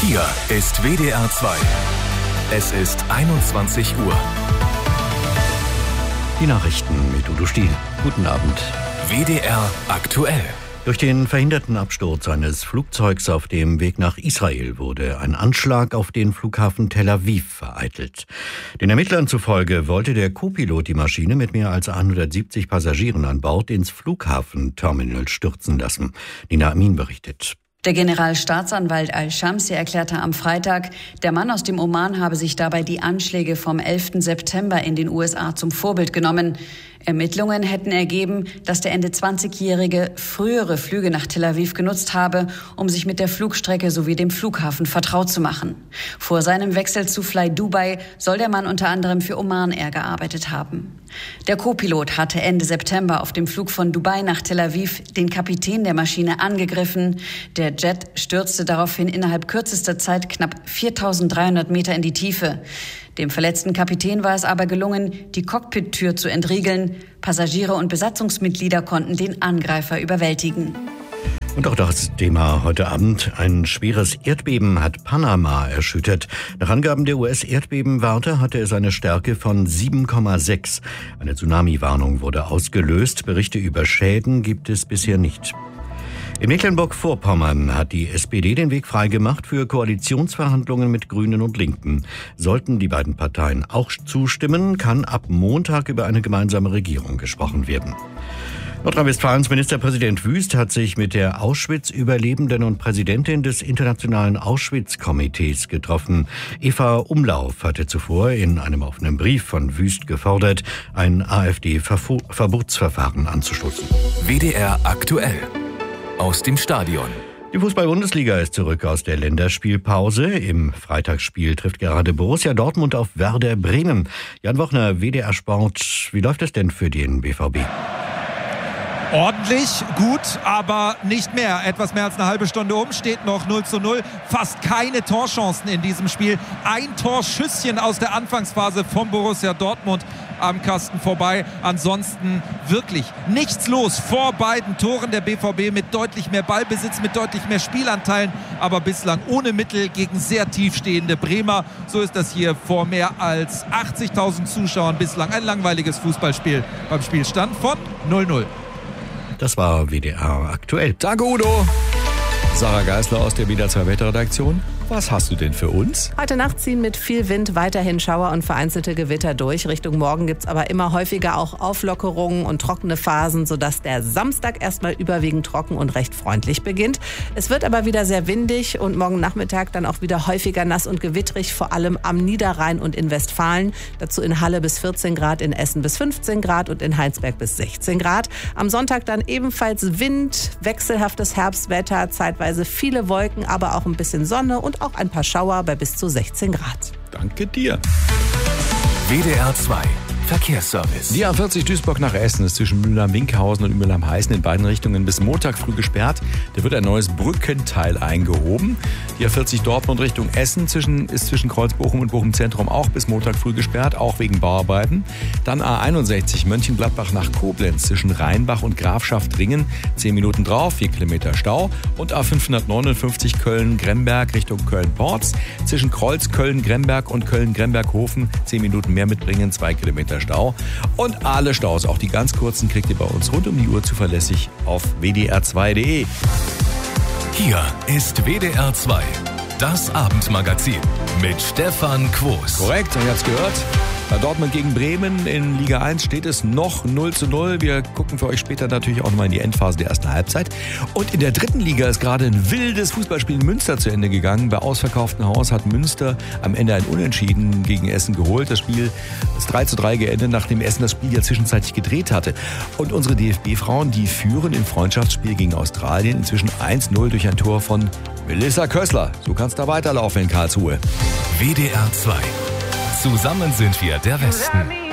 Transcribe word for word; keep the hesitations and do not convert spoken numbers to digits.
Hier ist W D R zwei. Es ist einundzwanzig Uhr. Die Nachrichten mit Udo Stiel. Guten Abend. W D R aktuell. Durch den verhinderten Absturz eines Flugzeugs auf dem Weg nach Israel wurde ein Anschlag auf den Flughafen Tel Aviv vereitelt. Den Ermittlern zufolge wollte der Co-Pilot die Maschine mit mehr als hundertsiebzig Passagieren an Bord ins Flughafenterminal stürzen lassen. Nina Amin berichtet. Der Generalstaatsanwalt Al-Shamsi erklärte am Freitag, der Mann aus dem Oman habe sich dabei die Anschläge vom elften September in den U S A zum Vorbild genommen. Ermittlungen hätten ergeben, dass der Ende zwanzigjährige frühere Flüge nach Tel Aviv genutzt habe, um sich mit der Flugstrecke sowie dem Flughafen vertraut zu machen. Vor seinem Wechsel zu Fly Dubai soll der Mann unter anderem für Oman Air gearbeitet haben. Der Co-Pilot hatte Ende September auf dem Flug von Dubai nach Tel Aviv den Kapitän der Maschine angegriffen. Der Jet stürzte daraufhin innerhalb kürzester Zeit knapp viertausenddreihundert Meter in die Tiefe. Dem verletzten Kapitän war es aber gelungen, die Cockpit-Tür zu entriegeln. Passagiere und Besatzungsmitglieder konnten den Angreifer überwältigen. Und auch das Thema heute Abend. Ein schweres Erdbeben hat Panama erschüttert. Nach Angaben der U S-Erdbebenwarte hatte es eine Stärke von sieben Komma sechs. Eine Tsunami-Warnung wurde ausgelöst. Berichte über Schäden gibt es bisher nicht. In Mecklenburg-Vorpommern hat die S P D den Weg freigemacht für Koalitionsverhandlungen mit Grünen und Linken. Sollten die beiden Parteien auch zustimmen, kann ab Montag über eine gemeinsame Regierung gesprochen werden. Nordrhein-Westfalens Ministerpräsident Wüst hat sich mit der Auschwitz-Überlebenden und Präsidentin des Internationalen Auschwitz-Komitees getroffen. Eva Umlauf hatte zuvor in einem offenen Brief von Wüst gefordert, ein AfD-Verbotsverfahren anzustoßen. W D R aktuell. Aus dem Stadion. Die Fußball-Bundesliga ist zurück aus der Länderspielpause. Im Freitagsspiel trifft gerade Borussia Dortmund auf Werder Bremen. Jan Wochner, W D R Sport. Wie läuft es denn für den B V B? Ordentlich, gut, aber nicht mehr. Etwas mehr als eine halbe Stunde um, steht noch null zu null. Fast keine Torchancen in diesem Spiel. Ein Torschüsschen aus der Anfangsphase vom Borussia Dortmund am Kasten vorbei. Ansonsten wirklich nichts los vor beiden Toren. Der B V B mit deutlich mehr Ballbesitz, mit deutlich mehr Spielanteilen, aber bislang ohne Mittel gegen sehr tiefstehende Bremer. So ist das hier vor mehr als achtzigtausend Zuschauern bislang ein langweiliges Fußballspiel beim Spielstand von null null. Das war W D R aktuell. Danke, Udo. Sarah Geisler aus der W D R zwei Wetterredaktion. Was hast du denn für uns? Heute Nacht ziehen mit viel Wind weiterhin Schauer und vereinzelte Gewitter durch. Richtung Morgen gibt es aber immer häufiger auch Auflockerungen und trockene Phasen, sodass der Samstag erstmal überwiegend trocken und recht freundlich beginnt. Es wird aber wieder sehr windig und morgen Nachmittag dann auch wieder häufiger nass und gewittrig, vor allem am Niederrhein und in Westfalen. Dazu in Halle bis vierzehn Grad, in Essen bis fünfzehn Grad und in Heinsberg bis sechzehn Grad. Am Sonntag dann ebenfalls Wind, wechselhaftes Herbstwetter, zeitweise viele Wolken, aber auch ein bisschen Sonne und auch ein paar Schauer bei bis zu sechzehn Grad. Danke dir. W D R zwei Verkehrsservice. Die A vierzig Duisburg nach Essen ist zwischen Mülheim-Winkhausen und Mülheim-Heißen in beiden Richtungen bis Montag früh gesperrt. Da wird ein neues Brückenteil eingehoben. Die A vierzig Dortmund Richtung Essen zwischen, ist zwischen Kreuzbochum und Bochum Zentrum auch bis Montag früh gesperrt, auch wegen Bauarbeiten. Dann A einundsechzig Mönchengladbach nach Koblenz zwischen Rheinbach und Grafschaft-Ringen. zehn Minuten drauf, vier Kilometer Stau. Und A fünfhundertneunundfünfzig Köln-Gremberg Richtung Köln-Porz zwischen Kreuz, Köln-Gremberg und Köln-Gremberg-Hofen. zehn Minuten mehr mitbringen, zwei Kilometer Stau. Und alle Staus, auch die ganz kurzen, kriegt ihr bei uns rund um die Uhr zuverlässig auf w d r zwei punkt d e. Hier ist W D R zwei, das Abendmagazin mit Stefan Quos. Korrekt, ihr habt's gehört. Bei Dortmund gegen Bremen in Liga eins steht es noch null zu null. Wir gucken für euch später natürlich auch nochmal in die Endphase der ersten Halbzeit. Und in der dritten Liga ist gerade ein wildes Fußballspiel in Münster zu Ende gegangen. Bei ausverkauftem Haus hat Münster am Ende ein Unentschieden gegen Essen geholt. Das Spiel ist drei zu drei geendet, nachdem Essen das Spiel ja zwischenzeitlich gedreht hatte. Und unsere D F B-Frauen, die führen im Freundschaftsspiel gegen Australien inzwischen eins null durch ein Tor von Melissa Kössler. So kann's da weiterlaufen in Karlsruhe. W D R zwei. Zusammen sind wir der Westen.